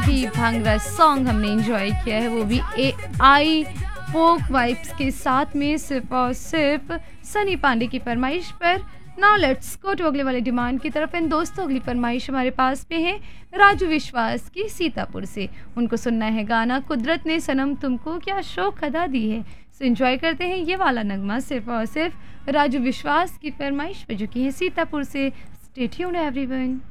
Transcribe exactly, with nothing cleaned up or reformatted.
ही bhangra song हमने enjoy किया है, वो भी ए आई फोक वाइब्स के साथ में, सिर्फ और सिर्फ सनी पांडे की फरमाइश पर। नाउ लेट्स गो टू अगले वाले डिमांड की तरफ। एंड दोस्तों, अगली फरमाइश हमारे पास में है राजू विश्वास की सीतापुर से। उनको सुनना है गाना कुदरत ने सनम तुमको क्या शौक अदा दी है। सो एंजॉय करते हैं ये वाला नगमा सिर्फ और सिर्फ राजू विश्वास की फरमाइश पर, जो कि है सीतापुर से। Stay tuned everyone.